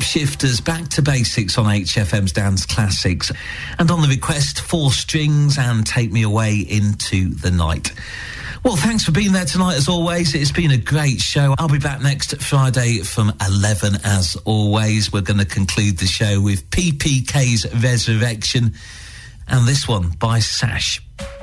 Shapeshifters, Back to Basics on HFM's Dance Classics. And on the request, Four Strings and Take Me Away Into the Night. Well, thanks for being there tonight, as always. It's been a great show. I'll be back next Friday from 11, as always. We're going to conclude the show with PPK's Resurrection and this one by Sash.